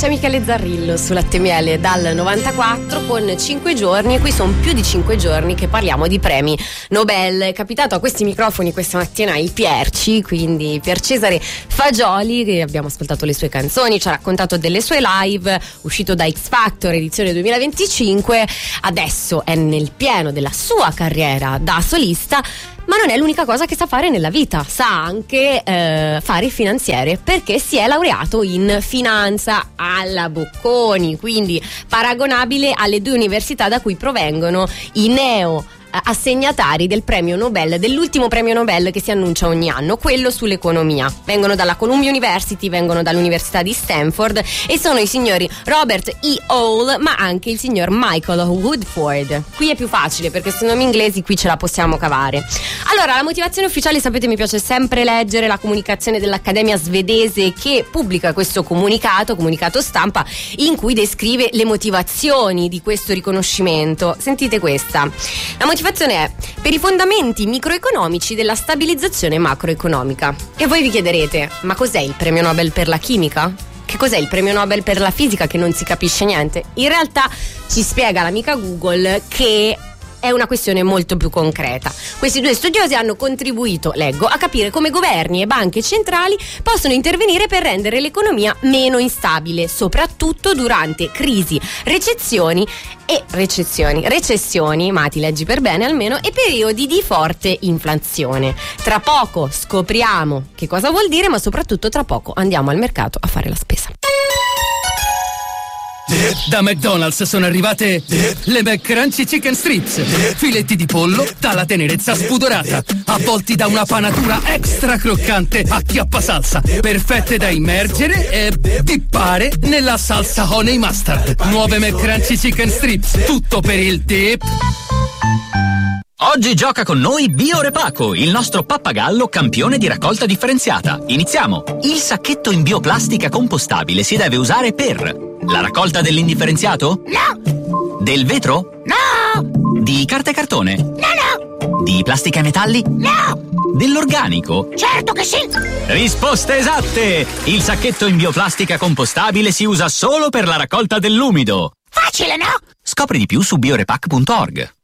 c'è Michele Zarrillo su Latte Miele dal 94 con 5 giorni, e qui sono più di 5 giorni che parliamo di premi Nobel. È capitato a questi microfoni questa mattina il Pierci, quindi Pier Cesare Fagioli, che abbiamo ascoltato le sue canzoni, ci ha raccontato delle sue live, uscito da X Factor edizione 2025, adesso è nel pieno della sua carriera da solista. Ma non è l'unica cosa che sa fare nella vita, sa anche fare il finanziere, perché si è laureato in finanza alla Bocconi, quindi paragonabile alle due università da cui provengono i neo assegnatari del premio Nobel, dell'ultimo premio Nobel che si annuncia ogni anno, quello sull'economia. Vengono dalla Columbia University, vengono dall'Università di Stanford e sono i signori Robert E. Hall, ma anche il signor Michael Woodford. Qui è più facile perché sono nomi inglesi, qui ce la possiamo cavare. Allora, la motivazione ufficiale, sapete, mi piace sempre leggere la comunicazione dell'Accademia svedese, che pubblica questo comunicato stampa, in cui descrive le motivazioni di questo riconoscimento. Sentite questa. La motivazione è: per i fondamenti microeconomici della stabilizzazione macroeconomica. E voi vi chiederete: ma cos'è il premio Nobel per la chimica? Che cos'è il premio Nobel per la fisica, che non si capisce niente? In realtà ci spiega l'amica Google che è una questione molto più concreta. Questi due studiosi hanno contribuito, leggo, a capire come governi e banche centrali possono intervenire per rendere l'economia meno instabile, soprattutto durante crisi, recessioni, ma ti leggi per bene almeno, e periodi di forte inflazione. Tra poco scopriamo che cosa vuol dire, ma soprattutto tra poco andiamo al mercato a fare la spesa. Da McDonald's sono arrivate le McCrunchy Chicken Strips, filetti di pollo dalla tenerezza spudorata, avvolti da una panatura extra croccante a chiappasalsa, perfette da immergere e dippare nella salsa honey mustard. Nuove McCrunchy Chicken Strips, tutto per il dip. Oggi gioca con noi Biorepaco, il nostro pappagallo campione di raccolta differenziata. Iniziamo. Il sacchetto in bioplastica compostabile si deve usare per la raccolta dell'indifferenziato? No! Del vetro? No! Di carta e cartone? No! Di plastica e metalli? No! Dell'organico? Certo che sì! Risposte esatte! Il sacchetto in bioplastica compostabile si usa solo per la raccolta dell'umido. Facile, no? Scopri di più su biorepac.org.